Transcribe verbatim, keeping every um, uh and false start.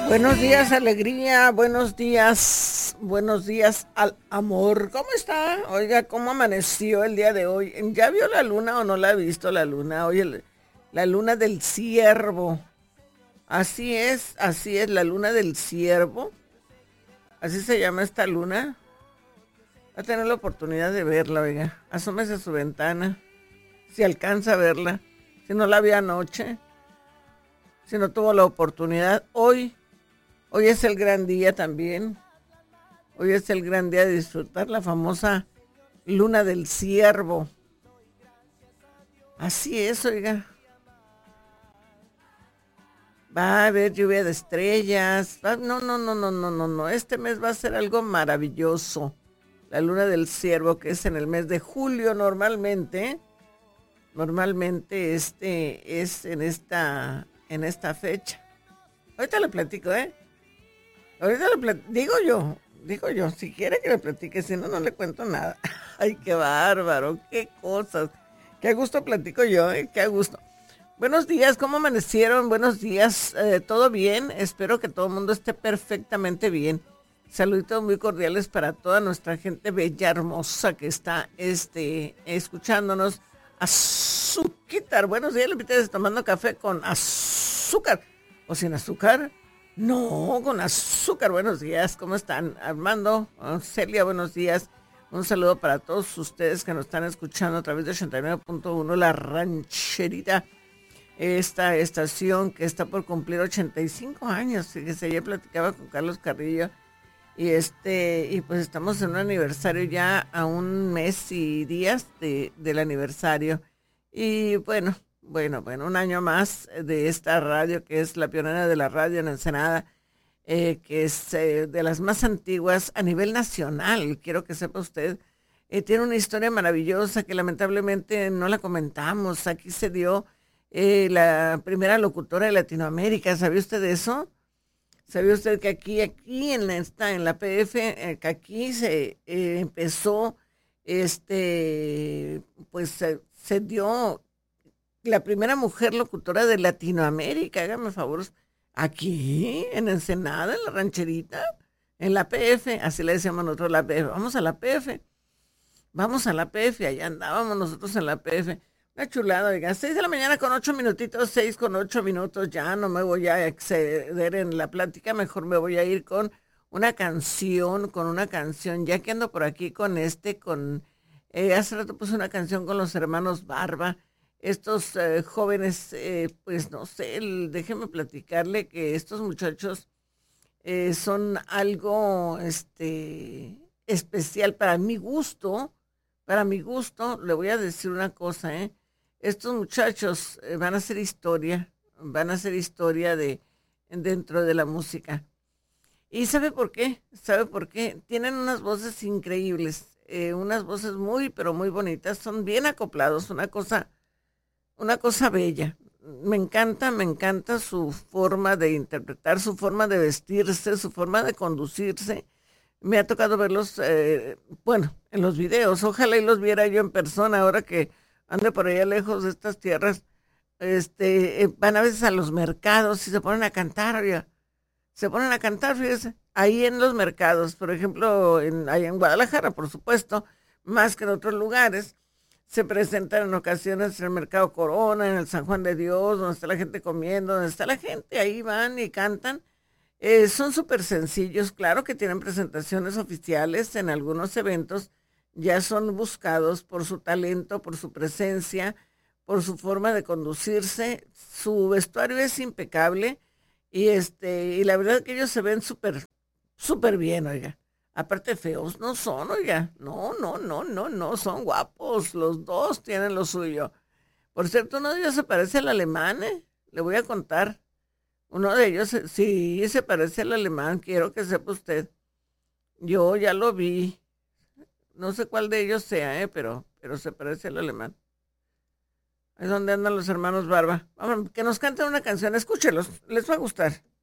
Buenos días, alegría, buenos días, buenos días al amor. ¿Cómo está? Oiga, ¿cómo amaneció el día de hoy? ¿Ya vio la luna o no la ha visto la luna? Oye, el- la luna del ciervo. Así es, así es, la luna del ciervo. Así se llama esta luna. Va a tener la oportunidad de verla, oiga. Asómese a su ventana, si alcanza a verla. Si no la vio anoche, si no tuvo la oportunidad, hoy. Hoy es el gran día también. Hoy es el gran día de disfrutar la famosa luna del ciervo. Así es, oiga. Va a haber lluvia de estrellas. Va- no, no, no, no, no, no, no. Este mes va a ser algo maravilloso. La luna del ciervo, que es en el mes de julio normalmente. Normalmente este es en esta, en esta fecha. Ahorita le platico, ¿eh? Ahorita le platico, digo yo, digo yo, si quiere que le platique, si no, no le cuento nada. Ay, qué bárbaro, qué cosas. Qué a gusto platico yo, ¿eh? Qué a gusto. Buenos días, ¿cómo amanecieron? Buenos días, eh, ¿todo bien? Espero que todo el mundo esté perfectamente bien. Saluditos muy cordiales para toda nuestra gente bella, hermosa que está este, escuchándonos. Azúcar, buenos días, Lupita, tomando café con azúcar o sin azúcar. No, con azúcar. Buenos días, ¿cómo están? Armando, ah, Celia, buenos días. Un saludo para todos ustedes que nos están escuchando a través de ochenta y nueve punto uno La Rancherita, esta estación que está por cumplir ochenta y cinco años. Fíjese, ayer platicaba con Carlos Carrillo y este y pues estamos en un aniversario ya a un mes y días de, del aniversario. Y bueno, bueno, bueno, un año más de esta radio que es la pionera de la radio en Ensenada, eh, que es eh, de las más antiguas a nivel nacional. Quiero que sepa usted, eh, tiene una historia maravillosa que lamentablemente no la comentamos. Aquí se dio eh, la primera locutora de Latinoamérica. ¿Sabía usted de eso? ¿Sabía usted que aquí, aquí en esta, en la P F, eh, que aquí se eh, empezó, este, pues se, se dio la primera mujer locutora de Latinoamérica? Hágame favor, aquí, en Ensenada, en la rancherita, en la P F, así le decíamos nosotros, la P F, vamos a la P F, vamos a la P F, allá andábamos nosotros en la P F. Una chulada, oiga, seis de la mañana con ocho minutitos, seis con ocho minutos, ya no me voy a exceder en la plática, mejor me voy a ir con una canción, con una canción, ya que ando por aquí con este, con, eh, hace rato puse una canción con los hermanos Barba, estos eh, jóvenes, eh, pues no sé, el- déjeme platicarle que estos muchachos eh, son algo, este, especial para mi gusto, para mi gusto, le voy a decir una cosa, ¿eh? Estos muchachos eh, van a hacer historia, van a hacer historia de dentro de la música. ¿Y sabe por qué? ¿Sabe por qué? Tienen unas voces increíbles, eh, unas voces muy, pero muy bonitas, son bien acoplados, una cosa, una cosa bella. Me encanta, me encanta su forma de interpretar, su forma de vestirse, su forma de conducirse. Me ha tocado verlos, eh, bueno, en los videos. Ojalá y los viera yo en persona ahora que ande por allá lejos de estas tierras. Este, eh, van a veces a los mercados y se ponen a cantar, oiga. Se ponen a cantar, fíjese, ahí en los mercados, por ejemplo, en, ahí en Guadalajara, por supuesto, más que en otros lugares. Se presentan en ocasiones en el Mercado Corona, en el San Juan de Dios, donde está la gente comiendo, donde está la gente, ahí van y cantan. Eh, son súper sencillos, claro que tienen presentaciones oficiales en algunos eventos, ya son buscados por su talento, por su presencia, por su forma de conducirse, su vestuario es impecable y este, y la verdad que ellos se ven súper, súper bien, oiga. Aparte feos no son, oiga. No, no, no, no, no, son guapos. Los dos tienen lo suyo. Por cierto, uno de ellos se parece al alemán, ¿eh? Le voy a contar. Uno de ellos, eh, sí, se parece al alemán, quiero que sepa usted. Yo ya lo vi. No sé cuál de ellos sea, ¿eh? Pero, pero se parece al alemán. Es donde andan los hermanos Barba. Vamos, que nos canten una canción, escúchelos, les va a gustar.